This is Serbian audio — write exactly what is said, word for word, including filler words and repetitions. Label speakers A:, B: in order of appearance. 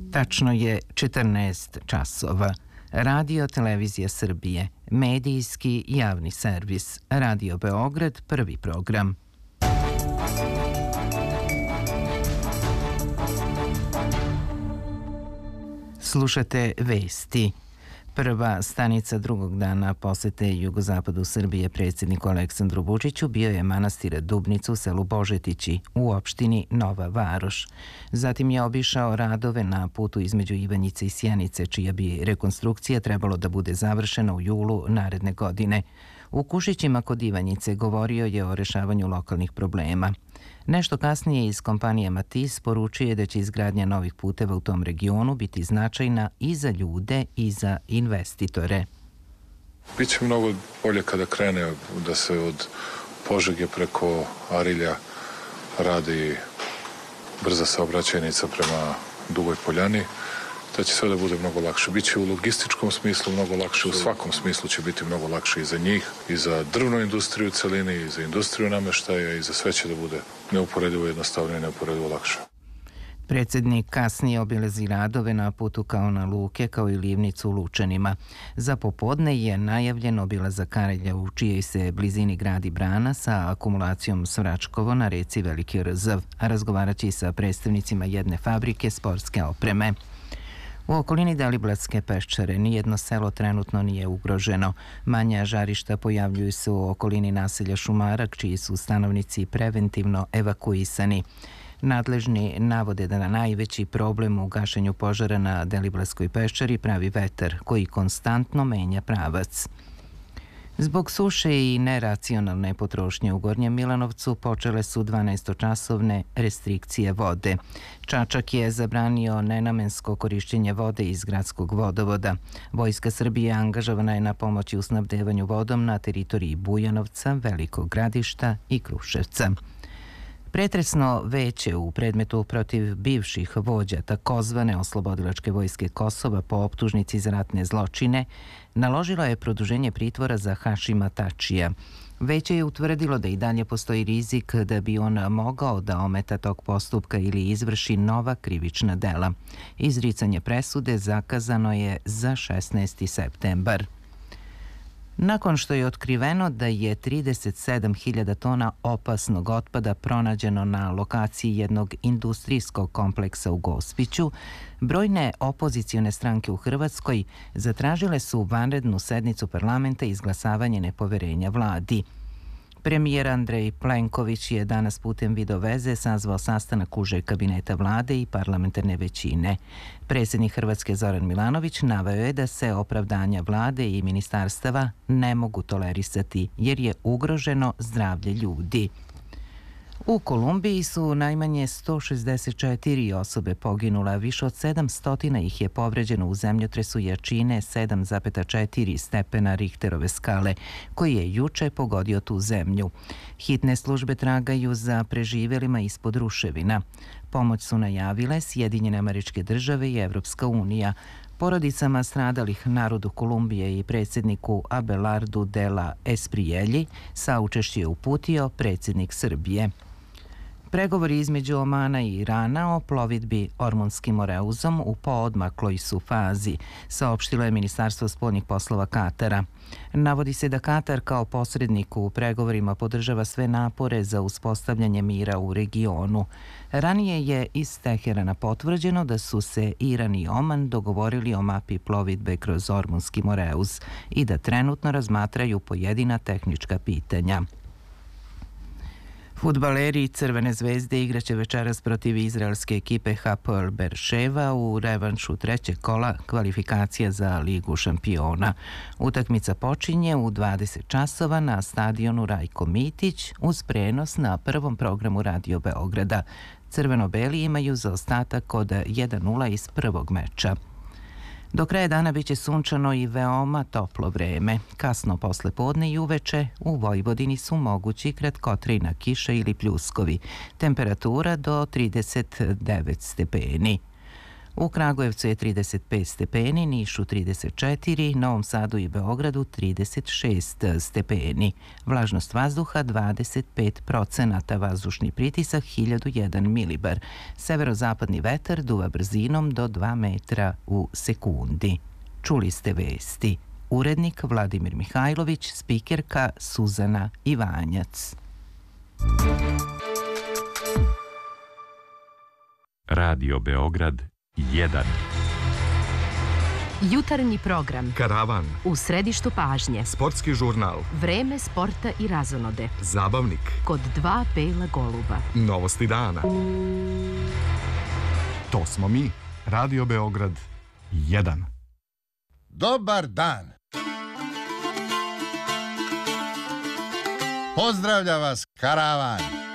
A: Tačno je četrnaest časova. Radio Televizija Srbije, medijski javni servis, Radio Beograd, prvi program. Slušate vesti. Prva stanica drugog dana posete jugozapadu Srbije predsjedniku Aleksandru Vučiću bio je manastir Dubnica u selu Božetići u opštini Nova Varoš. Zatim je obišao radove na putu između Ivanjice i Sjenice, čija bi rekonstrukcija trebalo da bude završena u julu naredne godine. U Kušićima kod Ivanjice govorio je o rešavanju lokalnih problema. Nešto kasnije iz kompanije Matiz poručuje da će izgradnja novih puteva u tom regionu biti značajna i za ljude i za investitore.
B: Biće mnogo bolje kada krene da se od Požege preko Arilja radi brza saobraćajnica prema Dugoj Poljani. Da će sve da bude mnogo lakše. Biće u logističkom smislu mnogo lakše, u svakom smislu će biti mnogo lakše i za njih, i za drvnu industriju u celini, i za industriju nameštaja, i za sve će da bude neuporedivo jednostavnije i neuporedivo lakše.
A: Predsjednik kasnije obilazi radove na putu kao na luke, kao i livnicu u Lučanima. Za popodne je najavljen obilazak Karelja u čijoj se blizini gradi brana sa akumulacijom Svračkovo na reci Veliki Rzav, a razgovarat će i sa predstavnicima jedne fabrike sportske opreme. U okolini Deliblatske peščare nijedno selo trenutno nije ugroženo. Manja žarišta pojavljuju se u okolini naselja Šumarak, čiji su stanovnici preventivno evakuisani. Nadležni navode da na najveći problem u gašenju požara na Deliblatskoj peščari pravi vetar, koji konstantno menja pravac. Zbog suše i neracionalne potrošnje u Gornjem Milanovcu počele su dvanaestočasovne restrikcije vode. Čačak je zabranio nenamensko korišćenje vode iz gradskog vodovoda. Vojska Srbije angažovana je na pomoći u snabdevanju vodom na teritoriji Bujanovca, Velikog Gradišta i Kruševca. Pretresno veće u predmetu protiv bivših vođa takozvane oslobodilačke vojske Kosova po optužnici za ratne zločine naložilo je produženje pritvora za Hašima Tačija. Veće je utvrdilo da i dalje postoji rizik da bi on mogao da ometa tok postupka ili izvrši nova krivična dela. Izricanje presude zakazano je za šesnaesti septembar. Nakon što je otkriveno da je trideset sedam hiljada tona opasnog otpada pronađeno na lokaciji jednog industrijskog kompleksa u Gospiću, brojne opozicione stranke u Hrvatskoj zatražile su vanrednu sednicu parlamenta i izglasavanje nepoverenja vladi. Premijer Andrej Plenković je danas putem videoveze sazvao sastanak užeg kabineta vlade i parlamentarne većine. Predsjednik Hrvatske Zoran Milanović naveo je da se opravdanja vlade i ministarstava ne mogu tolerisati jer je ugroženo zdravlje ljudi. U Kolumbiji su najmanje sto šezdeset četiri osobe poginula, više od sedamsto ih je povređeno u zemljotresu jačine sedam zarez četiri stepena Richterove skale, koji je juče pogodio tu zemlju. Hitne službe tragaju za preživelima ispod ruševina. Pomoć su najavile Sjedinjene Američke Države i Evropska unija. Porodicama stradalih narodu Kolumbije i predsjedniku Abelardu de la Esprielli saučešće je uputio predsjednik Srbije. Pregovori između Omana i Irana o plovidbi Ormunskim Moreuzom u poodmakloj su fazi, saopštilo je Ministarstvo spoljnih poslova Katara. Navodi se da Katar kao posrednik u pregovorima podržava sve napore za uspostavljanje mira u regionu. Ranije je iz Teherana potvrđeno da su se Iran i Oman dogovorili o mapi plovidbe kroz Ormunski Moreuz i da trenutno razmatraju pojedina tehnička pitanja. Fudbaleri Crvene zvezde igraće večeras protiv izraelske ekipe Hapoel Berševa u revanšu trećeg kola kvalifikacija za Ligu šampiona. Utakmica počinje u dvadeset časova na stadionu Rajko Mitić uz prenos na prvom programu Radio Beograda. Crveno-beli imaju zaostatak od jedan nula iz prvog meča. Do kraja dana biće sunčano i veoma toplo vreme. Kasno posle podne i uveče u Vojvodini su mogući kratkotrajna kiša ili pljuskovi. Temperatura do trideset devet stepeni. U Kragujevcu je trideset pet stepeni, Nišu trideset četiri, Novom Sadu i Beogradu trideset šest stepeni. Vlažnost vazduha dvadeset pet procenata, vazdušni pritisak hiljadu jedan milibar. Severozapadni vetar duva brzinom do dva metra u sekundi. Čuli ste vesti. Urednik Vladimir Mihajlović, spikerka Suzana Ivanjac.
C: Radio Beograd jedan.
D: Jutarnji program.
E: Karavan.
D: U središtu pažnje.
E: Sportski žurnal.
D: Vreme sporta i razonode.
E: Zabavnik.
D: Kod dva bela goluba.
E: Novosti dana. To smo mi. Radio Beograd jedan.
F: Dobar dan. Pozdravlja vas Karavan.